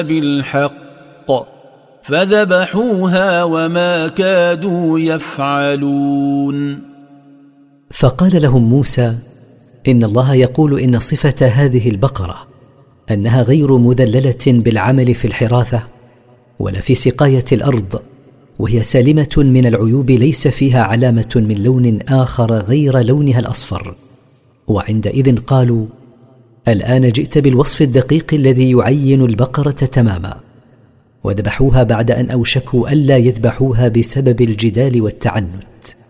بالحق فذبحوها وما كادوا يفعلون. فقال لهم موسى: إن الله يقول إن صفة هذه البقرة أنها غير مذللة بالعمل في الحراثة ولا في سقاية الأرض، وهي سالمة من العيوب، ليس فيها علامة من لون آخر غير لونها الأصفر. وعندئذ قالوا: الآن جئت بالوصف الدقيق الذي يعين البقرة تماما. وذبحوها بعد أن أوشكوا ألا يذبحوها بسبب الجدال والتعنت.